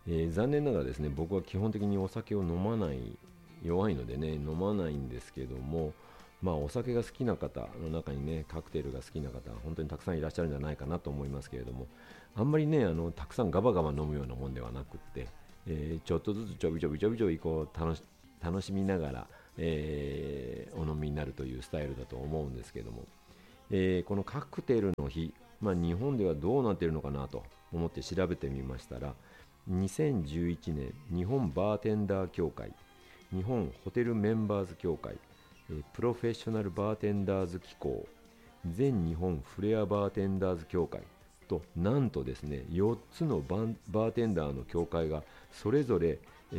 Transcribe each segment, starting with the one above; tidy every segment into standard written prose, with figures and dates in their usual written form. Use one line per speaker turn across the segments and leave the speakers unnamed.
残念ながらですね、僕は基本的にお酒を飲まない、弱いのでね、飲まないんですけども、お酒が好きな方の中にね、カクテルが好きな方、本当にたくさんいらっしゃるんじゃないかなと思いますけれども、あんまりね、たくさんガバガバ飲むようなもんではなくって、ちょっとずつちょびちょびちょびちょびこう楽しみながら、お飲みになるというスタイルだと思うんですけども、このカクテルの日、日本ではどうなっているのかなと思って調べてみましたら、2011年日本バーテンダー協会、日本ホテルメンバーズ協会、プロフェッショナルバーテンダーズ機構、全日本フレアバーテンダーズ協会と、なんとですね4つのバーテンダーの協会がそれぞれ、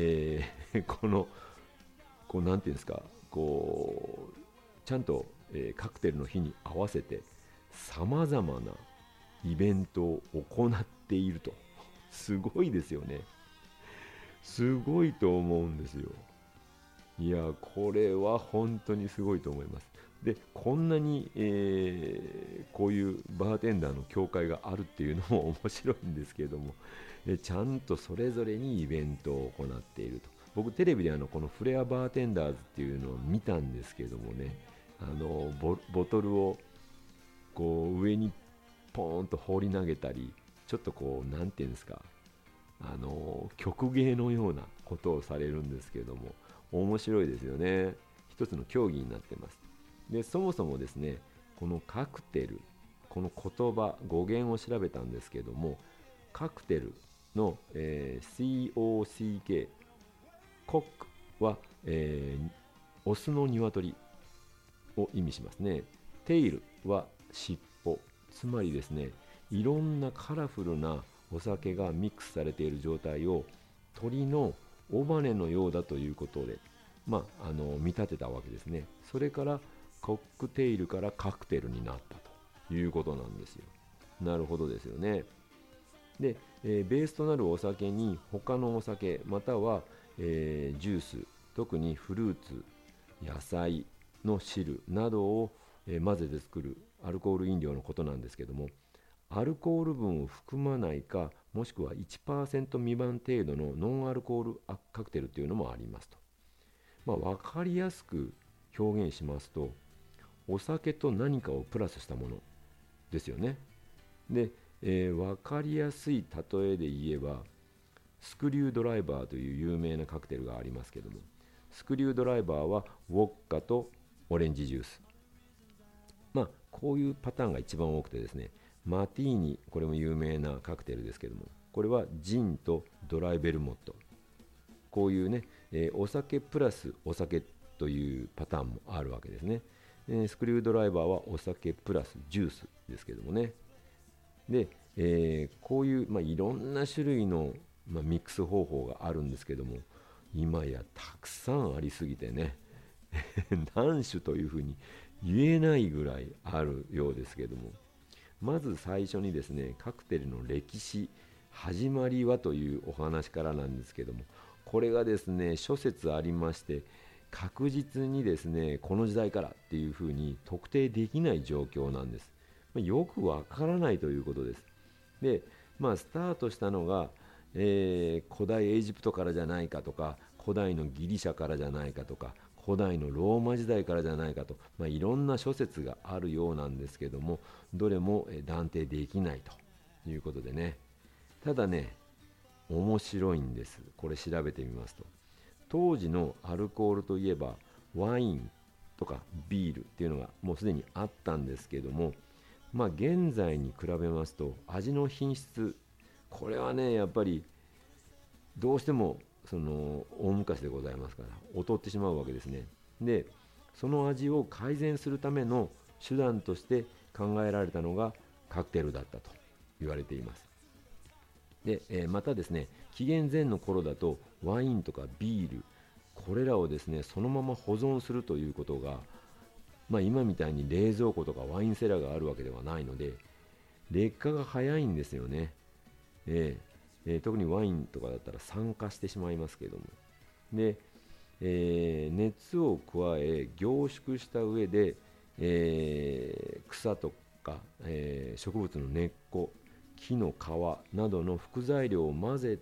こうなんていうんですか、ちゃんと、カクテルの日に合わせてさまざまなイベントを行っていると。すごいですよね。すごいと思うんですよ。いや、これは本当にすごいと思います。で、こんなに、こういうバーテンダーの協会があるっていうのも面白いんですけれども、ちゃんとそれぞれにイベントを行っていると。僕テレビでこのフレアバーテンダーズっていうのを見たんですけどもね、ボトルをこう上にポーンと放り投げたり、ちょっとなんていうんですか、曲芸のようなことをされるんですけども、面白いですよね。一つの競技になってます。で、そもそもですね、このカクテル、この言葉語源を調べたんですけども、カクテルの、COCK、コックは、オスの鶏を意味しますね。テイルは尻尾、つまりですね、いろんなカラフルなお酒がミックスされている状態を鳥の尾羽のようだということで、見立てたわけですね。それからコックテイルからカクテルになったということなんですよ。なるほどですよね。で、ベースとなるお酒に他のお酒または、ジュース、特にフルーツ、野菜の汁などを、混ぜて作るアルコール飲料のことなんですけども、アルコール分を含まないか、もしくは1%未満程度のノンアルコールカクテルというのもありますと。分かりやすく表現しますと、お酒と何かをプラスしたものですよね。で、分かりやすい例えで言えば、スクリュードライバーという有名なカクテルがありますけども、スクリュードライバーはウォッカとオレンジジュース、こういうパターンが一番多くてですね、マティーニ、これも有名なカクテルですけども、これはジンとドライベルモット、こういうね、お酒プラスお酒というパターンもあるわけですね。スクリュードライバーはお酒プラスジュースですけどもね。で、こういう、いろんな種類の、ミックス方法があるんですけども、今やたくさんありすぎてね何種というふうに言えないぐらいあるようですけども、まず最初にですね、カクテルの歴史、始まりはというお話からなんですけども、これがですね諸説ありまして、確実にですねこの時代からっていうふうに特定できない状況なんです。よくわからないということです。で、スタートしたのが、古代エジプトからじゃないかとか、古代のギリシャからじゃないかとか、古代のローマ時代からじゃないかと、いろんな諸説があるようなんですけども、どれも断定できないということでね。ただね、面白いんです。これ調べてみますと、当時のアルコールといえばワインとかビールっていうのがもうすでにあったんですけども、現在に比べますと味の品質、これはねやっぱりどうしてもその大昔でございますから劣ってしまうわけですね。で、その味を改善するための手段として考えられたのがカクテルだったと言われています。で、またですね、紀元前の頃だとワインとかビール、これらをですねそのまま保存するということが、今みたいに冷蔵庫とかワインセラーがあるわけではないので、劣化が早いんですよね。特にワインとかだったら酸化してしまいますけども。で、熱を加え凝縮した上で、草とか、植物の根っこ、木の皮などの副材料を混ぜて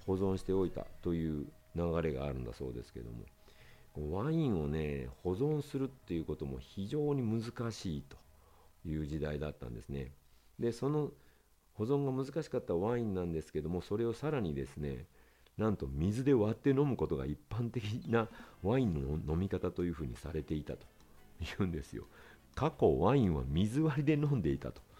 保存しておいたという流れがあるんだそうですけども、ワインをね保存するっていうことも非常に難しいという時代だったんですね。でその保存が難しかったワインなんですけども、それをさらにですね、なんと水で割って飲むことが一般的なワインの飲み方というふうにされていたというんですよ。過去ワインは水割りで飲んでいたと